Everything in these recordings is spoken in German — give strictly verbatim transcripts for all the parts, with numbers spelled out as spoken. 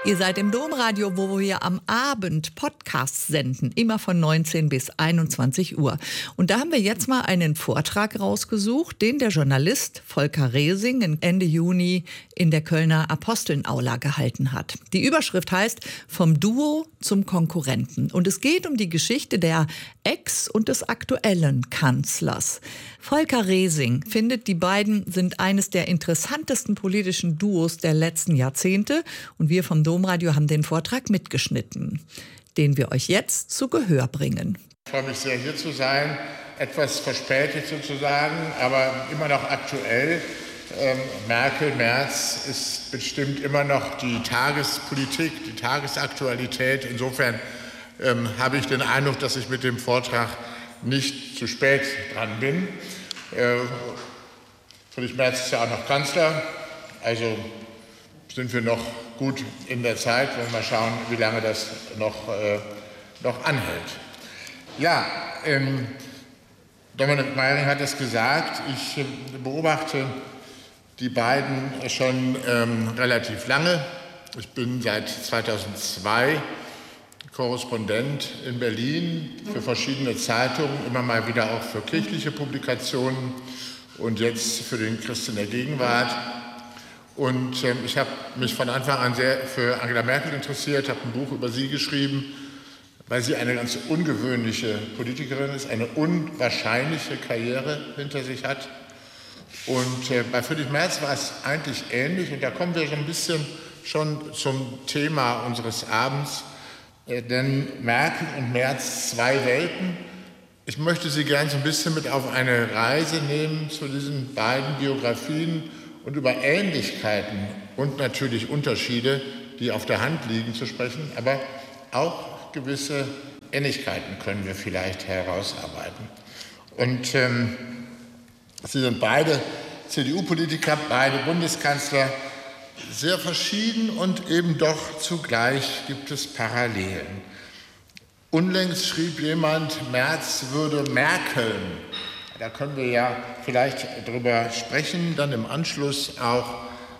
Ihr seid im Domradio, wo wir am Abend Podcasts senden, immer von neunzehn bis einundzwanzig Uhr. Und da haben wir jetzt mal einen Vortrag rausgesucht, den der Journalist Volker Resing Ende Juni in der Kölner Aposteln-Aula gehalten hat. Die Überschrift heißt „Vom Duo zum Konkurrenten". Und es geht um die Geschichte der Ex- und des aktuellen Kanzlers. Volker Resing findet, die beiden sind eines der interessantesten politischen Duos der letzten Jahrzehnte. Und wir vom Domradio haben den Vortrag mitgeschnitten, den wir euch jetzt zu Gehör bringen. Ich freue mich sehr, hier zu sein. Etwas verspätet sozusagen, aber immer noch aktuell. Ähm, Merkel, Merz ist bestimmt immer noch die Tagespolitik, die Tagesaktualität. Insofern ähm, habe ich den Eindruck, dass ich mit dem Vortrag nicht zu spät dran bin. Äh, Friedrich Merz ist ja auch noch Kanzler, also sind wir noch gut in der Zeit. Wollen wir mal schauen, wie lange das noch, äh, noch anhält. Ja, ähm, Dominik Meiring hat es gesagt, ich äh, beobachte die beiden schon ähm, relativ lange. Ich bin seit zweitausendzwei Korrespondent in Berlin für verschiedene Zeitungen, immer mal wieder auch für kirchliche Publikationen und jetzt für den Christ in der Gegenwart. Und äh, ich habe mich von Anfang an sehr für Angela Merkel interessiert, habe ein Buch über sie geschrieben, weil sie eine ganz ungewöhnliche Politikerin ist, eine unwahrscheinliche Karriere hinter sich hat. Und äh, bei Friedrich Merz war es eigentlich ähnlich. Und da kommen wir so ein bisschen schon zum Thema unseres Abends. Äh, denn Merkel und Merz, zwei Welten. Ich möchte Sie gerne so ein bisschen mit auf eine Reise nehmen zu diesen beiden Biografien und über Ähnlichkeiten und natürlich Unterschiede, die auf der Hand liegen, zu sprechen. Aber auch gewisse Ähnlichkeiten können wir vielleicht herausarbeiten. Und ähm, Sie sind beide C D U-Politiker, beide Bundeskanzler, sehr verschieden und eben doch zugleich gibt es Parallelen. Unlängst schrieb jemand, Merz würde merkeln. Da können wir ja vielleicht drüber sprechen, dann im Anschluss auch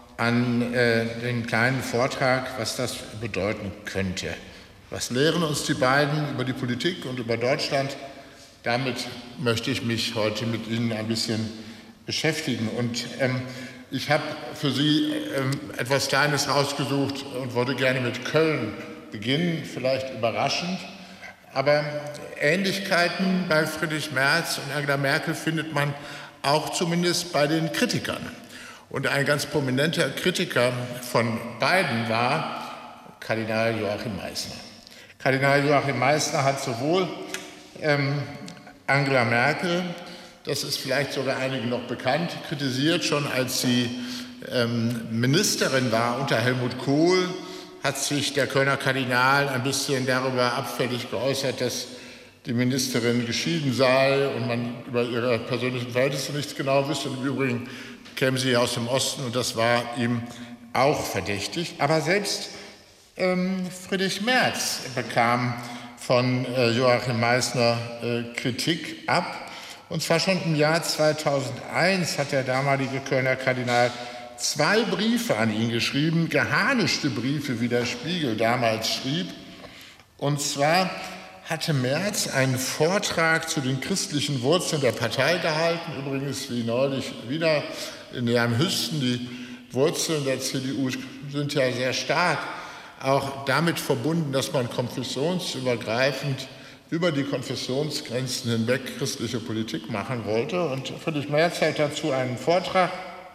an äh, den kleinen Vortrag, was das bedeuten könnte. Was lehren uns die beiden über die Politik und über Deutschland? Damit möchte ich mich heute mit Ihnen ein bisschen beschäftigen. Und ähm, ich habe für Sie ähm, etwas Kleines rausgesucht und wollte gerne mit Köln beginnen, vielleicht überraschend. Aber Ähnlichkeiten bei Friedrich Merz und Angela Merkel findet man auch zumindest bei den Kritikern. Und ein ganz prominenter Kritiker von beiden war Kardinal Joachim Meissner. Kardinal Joachim Meissner hat sowohl ähm, Angela Merkel, das ist vielleicht sogar einigen noch bekannt, kritisiert, schon als sie ähm, Ministerin war unter Helmut Kohl, hat sich der Kölner Kardinal ein bisschen darüber abfällig geäußert, dass die Ministerin geschieden sei und man über ihre persönlichen Verhältnisse nichts genau wüsste. Und im Übrigen käme sie aus dem Osten und das war ihm auch verdächtig. Aber selbst ähm, Friedrich Merz bekam von äh, Joachim Meissner äh, Kritik ab. Und zwar schon im Jahr zweitausendeins hat der damalige Kölner Kardinal zwei Briefe an ihn geschrieben, geharnischte Briefe, wie der Spiegel damals schrieb. Und zwar hatte Merz einen Vortrag zu den christlichen Wurzeln der Partei gehalten, übrigens wie neulich wieder in Jan Hüsten. Die Wurzeln der C D U sind ja sehr stark, auch damit verbunden, dass man konfessionsübergreifend über die Konfessionsgrenzen hinweg christliche Politik machen wollte. Und Friedrich Merz hält dazu einen Vortrag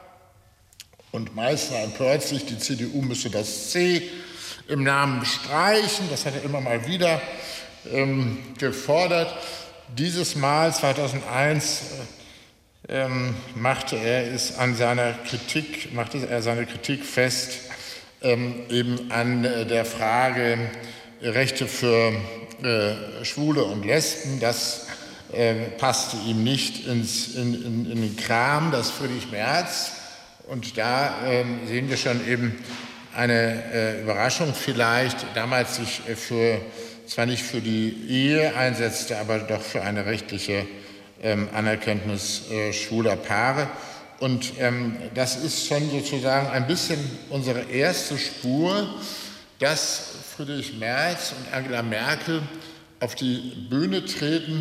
und Meissner empört sich, die C D U müsse das C im Namen streichen. Das hat er immer mal wieder ähm, gefordert. Dieses Mal, zweitausendeins, ähm, machte er es an seiner Kritik, machte er seine Kritik fest, ähm, eben an der Frage Rechte für äh, Schwule und Lesben. Das äh, passte ihm nicht ins, in, in, in den Kram, das Friedrich Merz. Und da äh, sehen wir schon eben eine äh, Überraschung vielleicht, damals sich äh, für, zwar nicht für die Ehe einsetzte, aber doch für eine rechtliche ähm, Anerkenntnis äh, schwuler Paare. Und ähm, das ist schon sozusagen ein bisschen unsere erste Spur dass Friedrich Merz und Angela Merkel auf die Bühne treten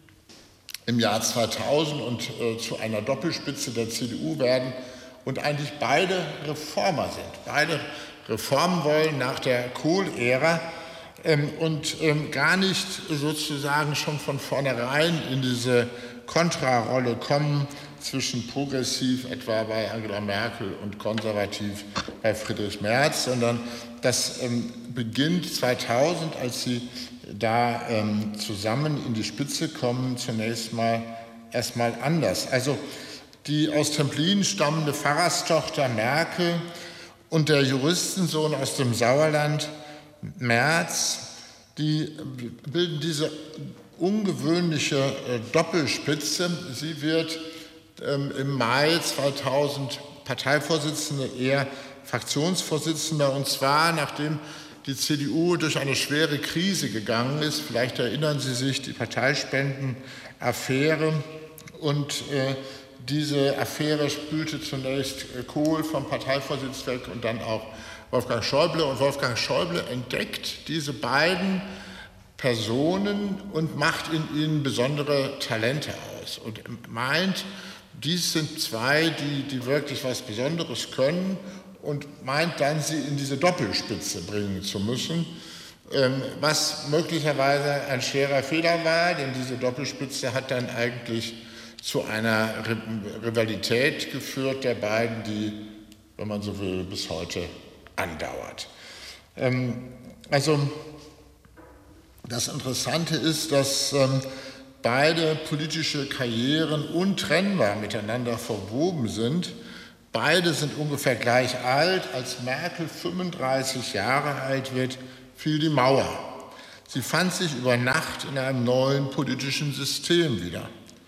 im Jahr zweitausend und äh, zu einer Doppelspitze der C D U werden und eigentlich beide Reformer sind. Beide Reformen wollen nach der Kohl-Ära ähm, und ähm, gar nicht sozusagen schon von vornherein in diese Kontrarolle kommen zwischen progressiv etwa bei Angela Merkel und konservativ bei Friedrich Merz, sondern das ähm, beginnt zweitausend, als sie da ähm, zusammen in die Spitze kommen, zunächst mal erstmal anders. Also die aus Templin stammende Pfarrerstochter Merkel und der Juristensohn aus dem Sauerland Merz, die bilden diese ungewöhnliche äh, Doppelspitze. Sie wird ähm, im Mai zweitausend Parteivorsitzende, er Fraktionsvorsitzender, und zwar nachdem die C D U durch eine schwere Krise gegangen ist. Vielleicht erinnern Sie sich, die Parteispendenaffäre. Und äh, diese Affäre spülte zunächst äh, Kohl vom Parteivorsitz weg und dann auch Wolfgang Schäuble. Und Wolfgang Schäuble entdeckt diese beiden Personen und macht in ihnen besondere Talente aus und meint, dies sind zwei, die, die wirklich was Besonderes können, und meint dann, sie in diese Doppelspitze bringen zu müssen, was möglicherweise ein schwerer Fehler war, denn diese Doppelspitze hat dann eigentlich zu einer Rivalität geführt der beiden, die, wenn man so will, bis heute andauert. Also das Interessante ist, dass beide politische Karrieren untrennbar miteinander verwoben sind. Beide sind ungefähr gleich alt. Als Merkel fünfunddreißig Jahre alt wird, fiel die Mauer. Sie fand sich über Nacht in einem neuen politischen System wieder.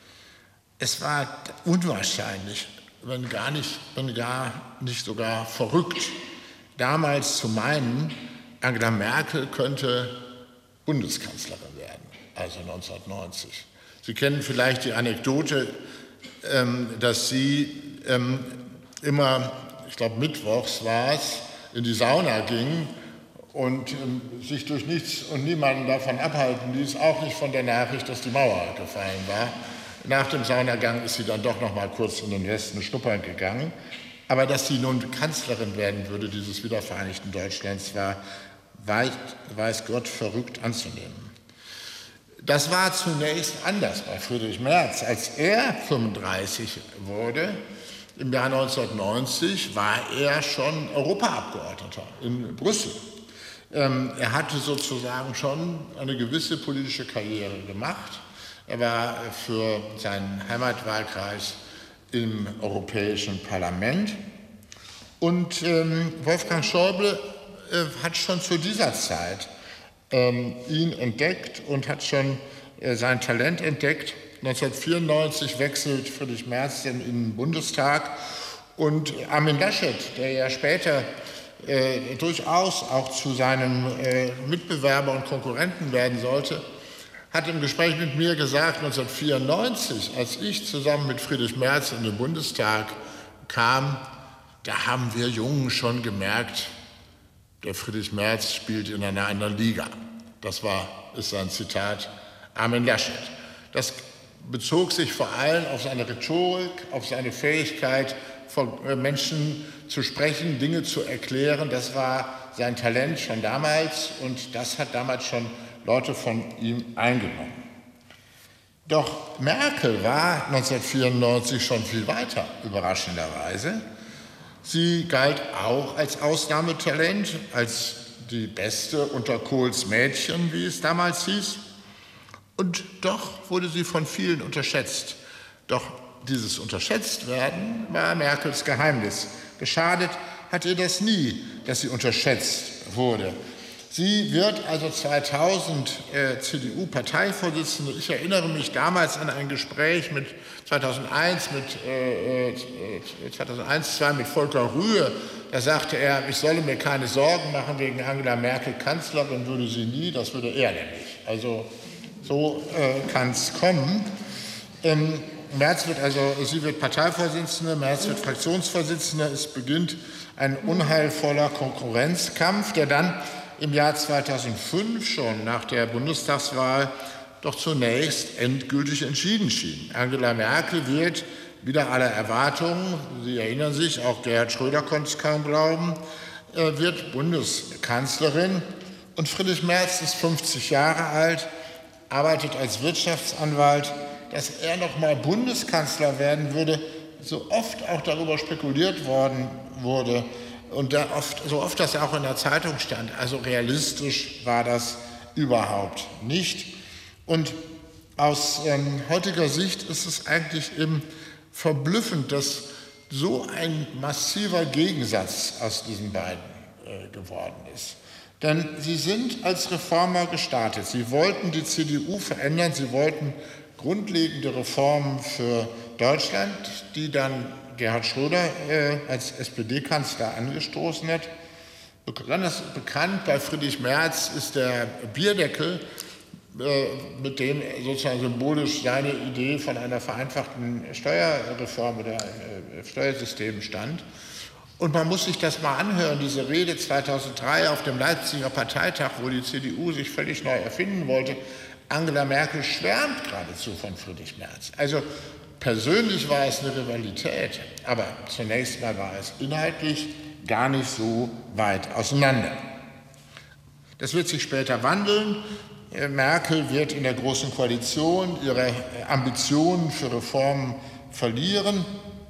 Es war unwahrscheinlich, wenn gar nicht, wenn gar nicht sogar verrückt, damals zu meinen, Angela Merkel könnte Bundeskanzlerin werden, also neunzehnhundertneunzig. Sie kennen vielleicht die Anekdote, dass sie immer, ich glaube mittwochs war es, in die Sauna ging und ähm, sich durch nichts und niemanden davon abhalten ließ, auch nicht von der Nachricht, dass die Mauer gefallen war. Nach dem Saunagang ist sie dann doch noch mal kurz in den Westen schnuppern gegangen. Aber dass sie nun Kanzlerin werden würde, dieses wiedervereinigten Deutschlands, war weit, weiß Gott, verrückt anzunehmen. Das war zunächst anders bei Friedrich Merz. Als er fünfunddreißig wurde, im Jahr neunzehnhundertneunzig, war er schon Europaabgeordneter in Brüssel. Ähm, er hatte sozusagen schon eine gewisse politische Karriere gemacht. Er war für seinen Heimatwahlkreis im Europäischen Parlament. Und ähm, Wolfgang Schäuble äh, hat schon zu dieser Zeit ähm, ihn entdeckt und hat schon äh, sein Talent entdeckt. neunzehnhundertvierundneunzig wechselt Friedrich Merz in den Bundestag und Armin Laschet, der ja später äh, durchaus auch zu seinem äh, Mitbewerber und Konkurrenten werden sollte, hat im Gespräch mit mir gesagt, neunzehnhundertvierundneunzig, als ich zusammen mit Friedrich Merz in den Bundestag kam, da haben wir Jungen schon gemerkt, der Friedrich Merz spielt in einer anderen Liga. Das war, ist sein Zitat, Armin Laschet. Das bezog sich vor allem auf seine Rhetorik, auf seine Fähigkeit, vor Menschen zu sprechen, Dinge zu erklären. Das war sein Talent schon damals und das hat damals schon Leute von ihm eingenommen. Doch Merkel war neunzehnhundertvierundneunzig schon viel weiter, überraschenderweise. Sie galt auch als Ausnahmetalent, als die Beste unter Kohls Mädchen, wie es damals hieß. Und doch wurde sie von vielen unterschätzt. Doch dieses Unterschätztwerden war Merkels Geheimnis. Geschadet hat ihr das nie, dass sie unterschätzt wurde. Sie wird also zweitausend äh, C D U-Parteivorsitzende. Ich erinnere mich damals an ein Gespräch mit zweitausendeins, mit äh, zweitausendeins, zwei mit Volker Rühe. Da sagte er, ich solle mir keine Sorgen machen wegen Angela Merkel, Kanzlerin würde sie nie, das würde er nämlich. Also so äh, kann es kommen. Ähm, Merz wird also, sie wird Parteivorsitzende, Merz wird Fraktionsvorsitzender. Es beginnt ein unheilvoller Konkurrenzkampf, der dann im Jahr zweitausendfünf, schon nach der Bundestagswahl, doch zunächst endgültig entschieden schien. Angela Merkel wird wider aller Erwartungen, Sie erinnern sich, auch Gerhard Schröder konnte es kaum glauben, wird Bundeskanzlerin. Und Friedrich Merz ist fünfzig Jahre alt, arbeitet als Wirtschaftsanwalt. Dass er noch mal Bundeskanzler werden würde, so oft auch darüber spekuliert worden wurde und da oft, so oft das auch in der Zeitung stand. Also realistisch war das überhaupt nicht. Und aus ähm, heutiger Sicht ist es eigentlich eben verblüffend, dass so ein massiver Gegensatz aus diesen beiden äh, geworden ist. Denn sie sind als Reformer gestartet. Sie wollten die C D U verändern, sie wollten grundlegende Reformen für Deutschland, die dann Gerhard Schröder äh, als S P D-Kanzler angestoßen hat. Besonders bekannt bei Friedrich Merz ist der Bierdeckel, äh, mit dem sozusagen symbolisch seine Idee von einer vereinfachten Steuerreform oder äh, Steuersystem stand. Und man muss sich das mal anhören, diese Rede zweitausenddrei auf dem Leipziger Parteitag, wo die C D U sich völlig neu erfinden wollte. Angela Merkel schwärmt geradezu von Friedrich Merz. Also persönlich war es eine Rivalität, aber zunächst mal war es inhaltlich gar nicht so weit auseinander. Das wird sich später wandeln. Merkel wird in der Großen Koalition ihre Ambitionen für Reformen verlieren.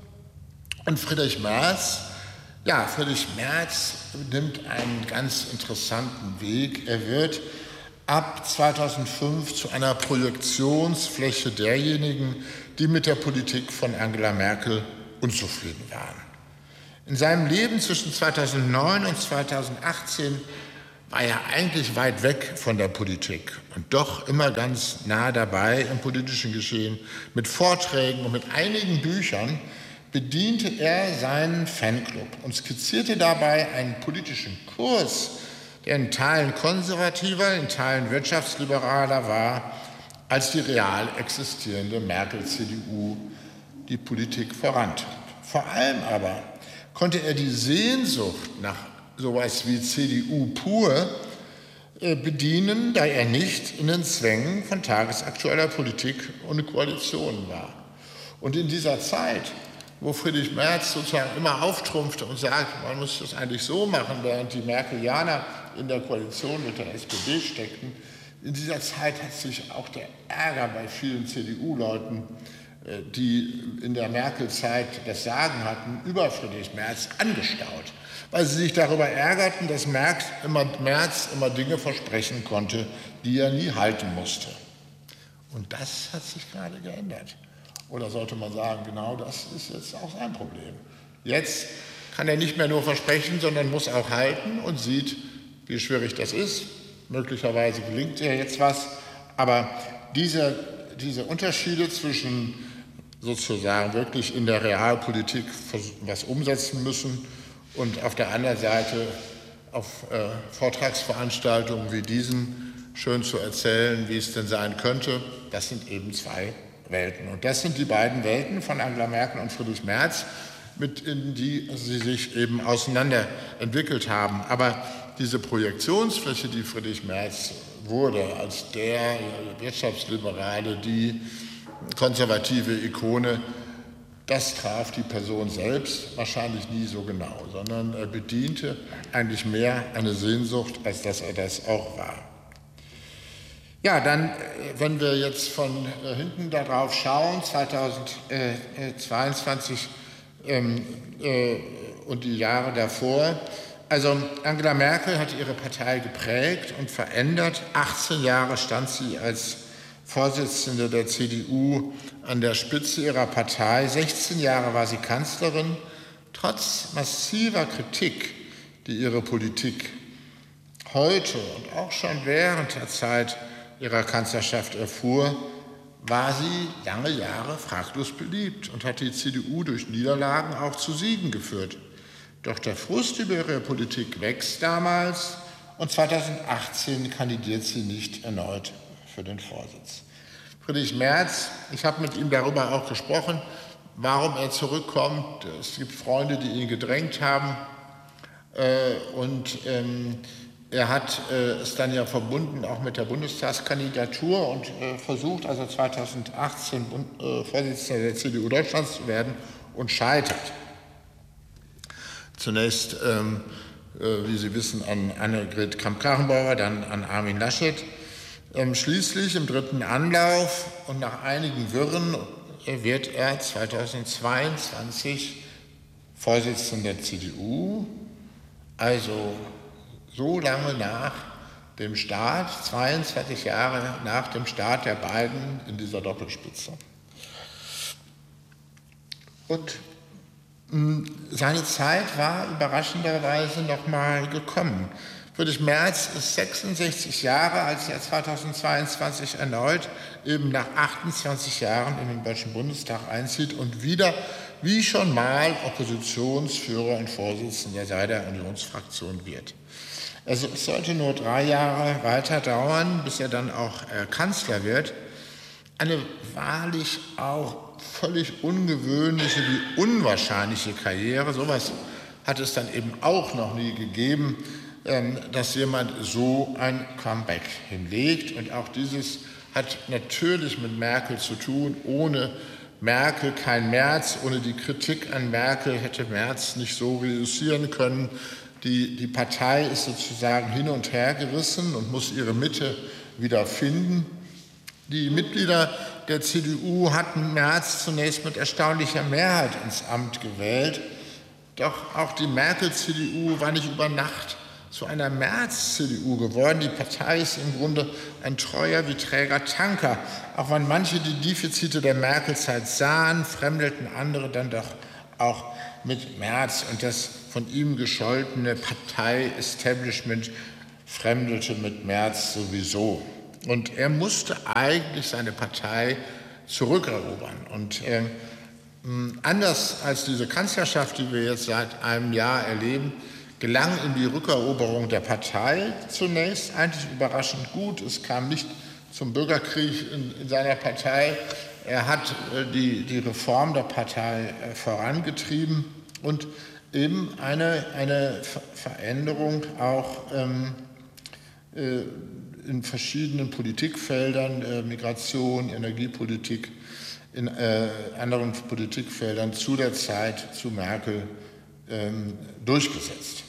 Und Friedrich Merz, ja, Friedrich Merz nimmt einen ganz interessanten Weg. Er wird ab zweitausendfünf zu einer Projektionsfläche derjenigen, die mit der Politik von Angela Merkel unzufrieden waren. In seinem Leben zwischen zweitausendneun und zweitausendachtzehn war er eigentlich weit weg von der Politik und doch immer ganz nah dabei im politischen Geschehen. Mit Vorträgen und mit einigen Büchern bediente er seinen Fanclub und skizzierte dabei einen politischen Kurs, der in Teilen konservativer, in Teilen wirtschaftsliberaler war, als die real existierende Merkel-C D U die Politik vorantreibt. Vor allem aber konnte er die Sehnsucht nach sowas wie C D U pur bedienen, da er nicht in den Zwängen von tagesaktueller Politik und Koalitionen war. Und in dieser Zeit, wo Friedrich Merz sozusagen immer auftrumpfte und sagt, man muss das eigentlich so machen, während die Merkelianer in der Koalition mit der S P D steckten, in dieser Zeit hat sich auch der Ärger bei vielen C D U-Leuten, die in der Merkel-Zeit das Sagen hatten, über Friedrich Merz angestaut, weil sie sich darüber ärgerten, dass Merz immer, Merz immer Dinge versprechen konnte, die er nie halten musste. Und das hat sich gerade geändert. Oder sollte man sagen, genau das ist jetzt auch sein Problem. Jetzt kann er nicht mehr nur versprechen, sondern muss auch halten und sieht, wie schwierig das ist. Möglicherweise gelingt ihr jetzt was. Aber diese, diese Unterschiede zwischen sozusagen wirklich in der Realpolitik was umsetzen müssen und auf der anderen Seite auf äh, Vortragsveranstaltungen wie diesen schön zu erzählen, wie es denn sein könnte, das sind eben zwei Welten. Und das sind die beiden Welten von Angela Merkel und Friedrich Merz, mit in die sie sich eben auseinander entwickelt haben. Aber diese Projektionsfläche, die Friedrich Merz wurde, als der Wirtschaftsliberale, die konservative Ikone, das traf die Person selbst wahrscheinlich nie so genau, sondern er bediente eigentlich mehr eine Sehnsucht, als dass er das auch war. Ja, dann, wenn wir jetzt von hinten darauf schauen, zweitausendzweiundzwanzig ähm, äh, und die Jahre davor, also Angela Merkel hat ihre Partei geprägt und verändert. achtzehn Jahre stand sie als Vorsitzende der C D U an der Spitze ihrer Partei. sechzehn Jahre war sie Kanzlerin. Trotz massiver Kritik, die ihre Politik heute und auch schon während der Zeit ihrer Kanzlerschaft erfuhr, war sie lange Jahre fraglos beliebt und hat die C D U durch Niederlagen auch zu Siegen geführt. Doch der Frust über ihre Politik wächst damals und zweitausendachtzehn kandidiert sie nicht erneut für den Vorsitz. Friedrich Merz, ich habe mit ihm darüber auch gesprochen, warum er zurückkommt. Es gibt Freunde, die ihn gedrängt haben. Und er hat es dann ja verbunden auch mit der Bundestagskandidatur und versucht also zweitausendachtzehn Vorsitzender der C D U Deutschlands zu werden und scheitert. Zunächst, wie Sie wissen, an Annegret Kramp-Karrenbauer, dann an Armin Laschet. Schließlich im dritten Anlauf und nach einigen Wirren wird er zweitausendzweiundzwanzig Vorsitzender der C D U, also so lange nach dem Start, zweiundzwanzig Jahre nach dem Start der beiden in dieser Doppelspitze. Und mh, seine Zeit war überraschenderweise noch mal gekommen. Friedrich Merz ist sechsundsechzig Jahre, als er zweitausendzweiundzwanzig erneut eben nach achtundzwanzig Jahren in den Deutschen Bundestag einzieht und wieder, wie schon mal, Oppositionsführer und Vorsitzender seiner Unionsfraktion wird. Also es sollte nur drei Jahre weiter dauern, bis er dann auch äh, Kanzler wird. Eine wahrlich auch völlig ungewöhnliche wie unwahrscheinliche Karriere. Sowas hat es dann eben auch noch nie gegeben, dass jemand so ein Comeback hinlegt. Und auch dieses hat natürlich mit Merkel zu tun. Ohne Merkel kein Merz. Ohne die Kritik an Merkel hätte Merz nicht so reüssieren können. Die, die Partei ist sozusagen hin und her gerissen und muss ihre Mitte wieder finden. Die Mitglieder der C D U hatten Merz zunächst mit erstaunlicher Mehrheit ins Amt gewählt. Doch auch die Merkel-C D U war nicht über Nacht zu einer Merz-C D U geworden. Die Partei ist im Grunde ein treuer wie träger Tanker. Auch wenn manche die Defizite der Merkel-Zeit sahen, fremdelten andere dann doch auch mit Merz. Und das von ihm gescholtene Partei-Establishment fremdelte mit Merz sowieso. Und er musste eigentlich seine Partei zurückerobern. Und äh, anders als diese Kanzlerschaft, die wir jetzt seit einem Jahr erleben, gelang ihm die Rückeroberung der Partei zunächst eigentlich überraschend gut. Es kam nicht zum Bürgerkrieg in, in seiner Partei. Er hat äh, die, die Reform der Partei äh, vorangetrieben und eben eine, eine Veränderung auch ähm, äh, in verschiedenen Politikfeldern, äh, Migration, Energiepolitik, in äh, anderen Politikfeldern zu der Zeit zu Merkel ähm, durchgesetzt.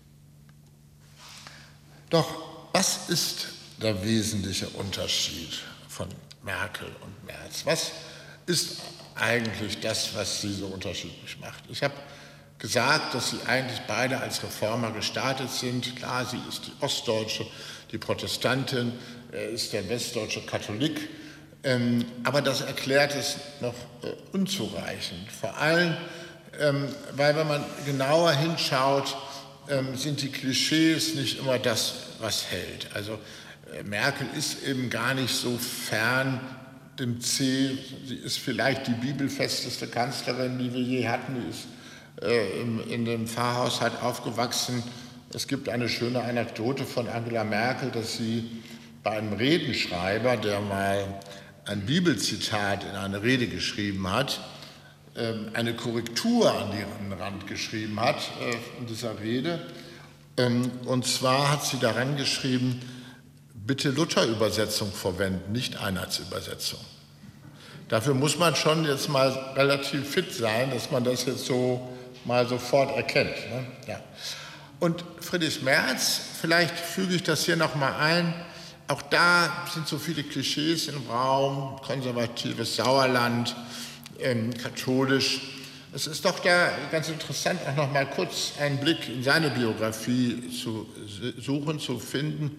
Doch was ist der wesentliche Unterschied von Merkel und Merz? Was ist eigentlich das, was sie so unterschiedlich macht? Ich habe gesagt, dass sie eigentlich beide als Reformer gestartet sind. Klar, sie ist die Ostdeutsche, die Protestantin, er ist der westdeutsche Katholik. Ähm, aber das erklärt es noch äh, unzureichend. Vor allem, ähm, weil wenn man genauer hinschaut, ähm, sind die Klischees nicht immer das, was hält. Also äh, Merkel ist eben gar nicht so fern dem C. Sie ist vielleicht die bibelfesteste Kanzlerin, die wir je hatten. Die ist äh, im, in dem Pfarrhaushalt aufgewachsen. Es gibt eine schöne Anekdote von Angela Merkel, dass sie bei einem Redenschreiber, der mal ein Bibelzitat in eine Rede geschrieben hat, eine Korrektur an den Rand geschrieben hat in dieser Rede. Und zwar hat sie daran geschrieben, bitte Luther-Übersetzung verwenden, nicht Einheitsübersetzung. Dafür muss man schon jetzt mal relativ fit sein, dass man das jetzt so mal sofort erkennt. Ne? Ja. Und Friedrich Merz, vielleicht füge ich das hier noch mal ein, auch da sind so viele Klischees im Raum, konservatives Sauerland, ähm, katholisch. Es ist doch da ganz interessant, auch noch mal kurz einen Blick in seine Biografie zu suchen, zu finden.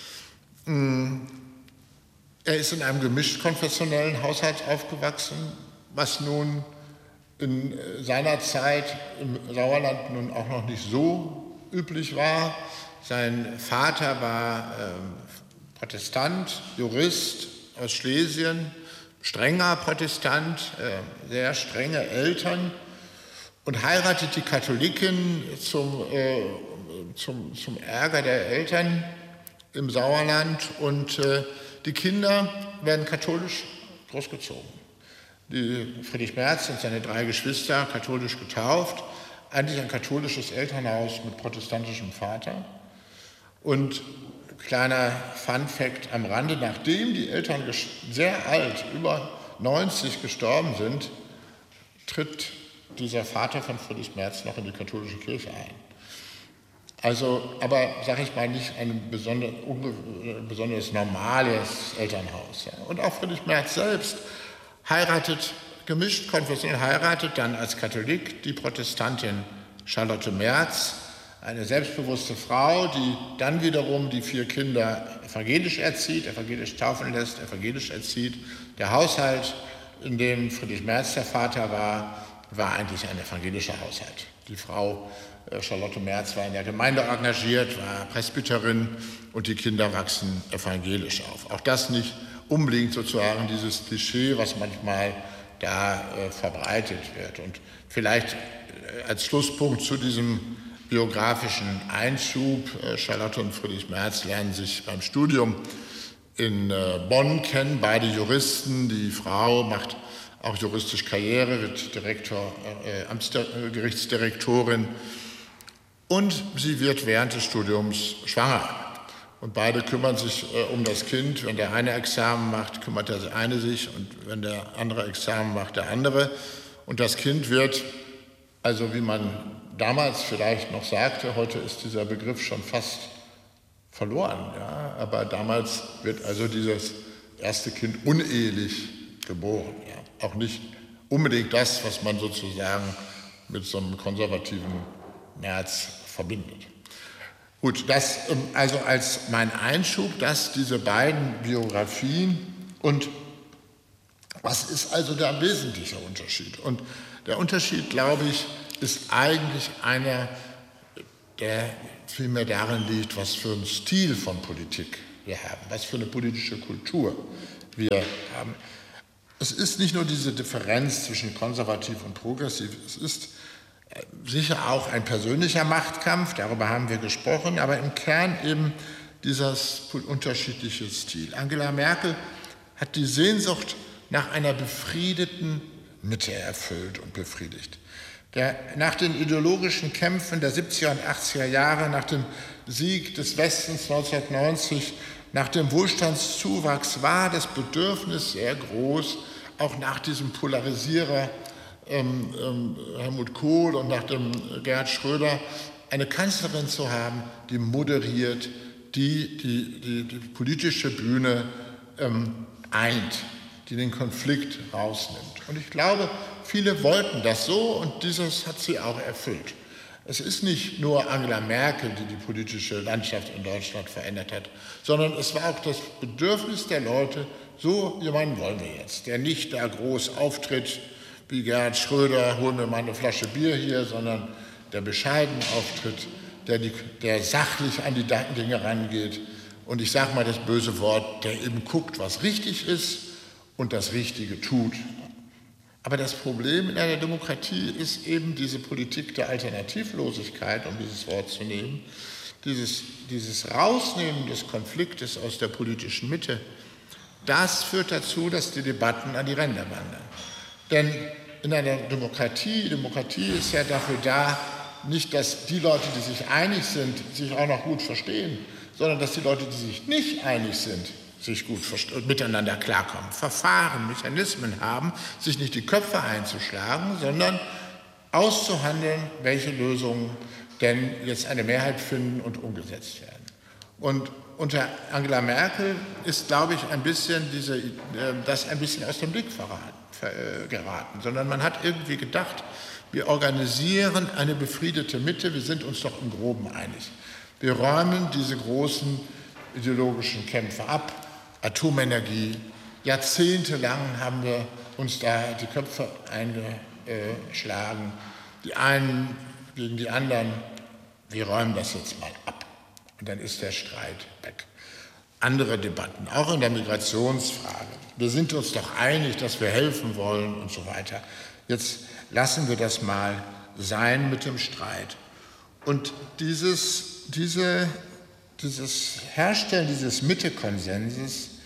Er ist in einem gemischt konfessionellen Haushalt aufgewachsen, was nun in seiner Zeit im Sauerland nun auch noch nicht so üblich war. Sein Vater war ähm, Protestant, Jurist aus Schlesien, strenger Protestant, äh, sehr strenge Eltern und heiratet die Katholikin zum, äh, zum, zum Ärger der Eltern im Sauerland. Und äh, die Kinder werden katholisch großgezogen. Die Friedrich Merz und seine drei Geschwister, katholisch getauft, eigentlich ein katholisches Elternhaus mit protestantischem Vater. Und kleiner Fun-Fact am Rande, nachdem die Eltern sehr alt, über neunzig gestorben sind, tritt dieser Vater von Friedrich Merz noch in die katholische Kirche ein. Also, aber sage ich mal, nicht ein besonder, besonders normales Elternhaus. Ja. Und auch Friedrich Merz selbst heiratet, gemischt konfessionell heiratet, dann als Katholik die Protestantin Charlotte Merz, eine selbstbewusste Frau, die dann wiederum die vier Kinder evangelisch erzieht, evangelisch taufen lässt, evangelisch erzieht. Der Haushalt, in dem Friedrich Merz der Vater war, war eigentlich ein evangelischer Haushalt. Die Frau Charlotte Merz war in der Gemeinde engagiert, war Presbyterin und die Kinder wachsen evangelisch auf. Auch das nicht unbedingt sozusagen dieses Klischee, was manchmal da äh, verbreitet wird. Und vielleicht äh, als Schlusspunkt zu diesem biografischen Einschub, äh, Charlotte und Friedrich Merz lernen sich beim Studium in äh, Bonn kennen, beide Juristen. Die Frau macht auch juristisch Karriere, wird Direktor, äh, Amtsgerichtsdirektorin und sie wird während des Studiums schwanger. Und beide kümmern sich äh, um das Kind. Wenn der eine Examen macht, kümmert der eine sich und wenn der andere Examen macht, der andere. Und das Kind wird, also wie man damals vielleicht noch sagte, heute ist dieser Begriff schon fast verloren, ja? Aber damals wird also dieses erste Kind unehelich geboren. Ja? Auch nicht unbedingt das, was man sozusagen mit so einem konservativen Merz verbindet. Gut, das also als mein Einschub, dass diese beiden Biografien und was ist also der wesentliche Unterschied? Und der Unterschied, glaube ich, ist eigentlich einer, der vielmehr darin liegt, was für einen Stil von Politik wir haben, was für eine politische Kultur wir haben. Es ist nicht nur diese Differenz zwischen konservativ und progressiv, es ist sicher auch ein persönlicher Machtkampf, darüber haben wir gesprochen, aber im Kern eben dieses unterschiedliche Stil. Angela Merkel hat die Sehnsucht nach einer befriedeten Mitte erfüllt und befriedigt. Der, nach den ideologischen Kämpfen der siebziger und achtziger Jahre, nach dem Sieg des Westens neunzehnhundertneunzig, nach dem Wohlstandszuwachs war das Bedürfnis sehr groß, auch nach diesem Polarisierer Ähm, ähm, Helmut Kohl und nach dem Gerhard Schröder eine Kanzlerin zu haben, die moderiert, die die, die, die politische Bühne ähm, eint, die den Konflikt rausnimmt. Und ich glaube, viele wollten das so und dieses hat sie auch erfüllt. Es ist nicht nur Angela Merkel, die die politische Landschaft in Deutschland verändert hat, sondern es war auch das Bedürfnis der Leute, so jemanden wollen wir jetzt, der nicht da groß auftritt, wie Gerhard Schröder, holen wir mal eine Flasche Bier hier, sondern der bescheiden auftritt, der, die, der sachlich an die Dinge rangeht und ich sage mal das böse Wort, der eben guckt, was richtig ist und das Richtige tut. Aber das Problem in einer Demokratie ist eben diese Politik der Alternativlosigkeit, um dieses Wort zu nehmen, dieses, dieses Rausnehmen des Konfliktes aus der politischen Mitte, das führt dazu, dass die Debatten an die Ränder wandern. Denn in einer Demokratie, Demokratie ist ja dafür da, nicht, dass die Leute, die sich einig sind, sich auch noch gut verstehen, sondern dass die Leute, die sich nicht einig sind, sich gut miteinander klarkommen, Verfahren, Mechanismen haben, sich nicht die Köpfe einzuschlagen, sondern auszuhandeln, welche Lösungen denn jetzt eine Mehrheit finden und umgesetzt werden. Und unter Angela Merkel ist, glaube ich, ein bisschen diese, das ein bisschen aus dem Blick verraten. geraten, sondern man hat irgendwie gedacht, wir organisieren eine befriedete Mitte, wir sind uns doch im Groben einig. Wir räumen diese großen ideologischen Kämpfe ab, Atomenergie, jahrzehntelang haben wir uns da die Köpfe eingeschlagen, die einen gegen die anderen, wir räumen das jetzt mal ab und dann ist der Streit weg. Andere Debatten, auch in der Migrationsfrage. Wir sind uns doch einig, dass wir helfen wollen und so weiter. Jetzt lassen wir das mal sein mit dem Streit. Und dieses, diese, dieses Herstellen dieses Mitte-Konsenses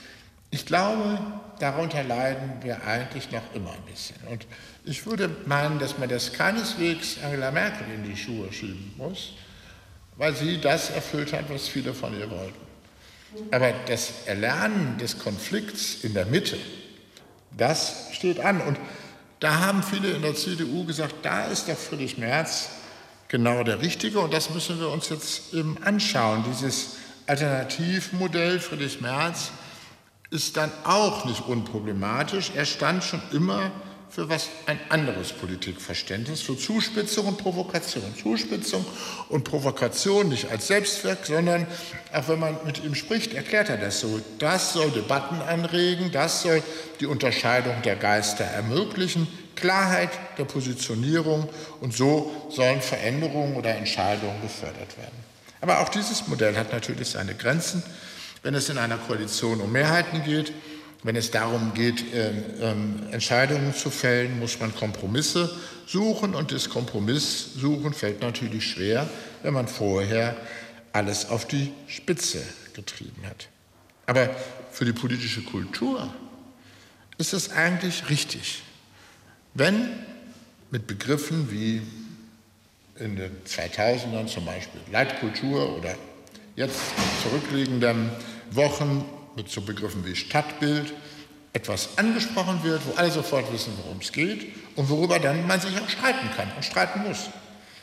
Ich glaube, darunter leiden wir eigentlich noch immer ein bisschen. Und ich würde meinen, dass man das keineswegs Angela Merkel in die Schuhe schieben muss, weil sie das erfüllt hat, was viele von ihr wollten. Aber das Erlernen des Konflikts in der Mitte, das steht an. Und da haben viele in der C D U gesagt, da ist der Friedrich Merz genau der Richtige. Und das müssen wir uns jetzt eben anschauen. Dieses Alternativmodell Friedrich Merz ist dann auch nicht unproblematisch. Er stand schon immer für was ein anderes Politikverständnis, für Zuspitzung und Provokation. Zuspitzung und Provokation nicht als Selbstzweck, sondern auch wenn man mit ihm spricht, erklärt er das so. Das soll Debatten anregen, das soll die Unterscheidung der Geister ermöglichen, Klarheit der Positionierung, und so sollen Veränderungen oder Entscheidungen gefördert werden. Aber auch dieses Modell hat natürlich seine Grenzen. Wenn es in einer Koalition um Mehrheiten geht, wenn es darum geht, äh, äh, Entscheidungen zu fällen, muss man Kompromisse suchen. Und das Kompromisssuchen fällt natürlich schwer, wenn man vorher alles auf die Spitze getrieben hat. Aber für die politische Kultur ist es eigentlich richtig, wenn mit Begriffen wie in den zweitausendern zum Beispiel Leitkultur oder jetzt in zurückliegenden Wochen mit so Begriffen wie Stadtbild etwas angesprochen wird, wo alle sofort wissen, worum es geht und worüber dann man sich auch streiten kann und streiten muss.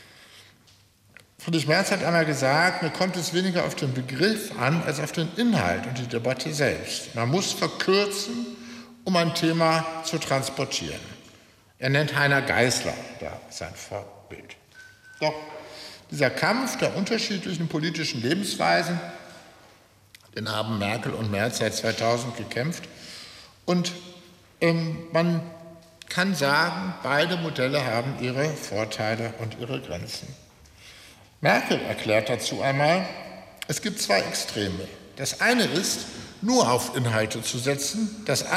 Friedrich Merz hat einmal gesagt, mir kommt es weniger auf den Begriff an, als auf den Inhalt und die Debatte selbst. Man muss verkürzen, um ein Thema zu transportieren. Er nennt Heiner Geißler da sein Vorbild. Doch dieser Kampf der unterschiedlichen politischen Lebensweisen, den haben Merkel und Merz seit zweitausend gekämpft. Und ähm, man kann sagen, beide Modelle haben ihre Vorteile und ihre Grenzen. Merkel erklärt dazu einmal, es gibt zwei Extreme. Das eine ist, nur auf Inhalte zu setzen. Das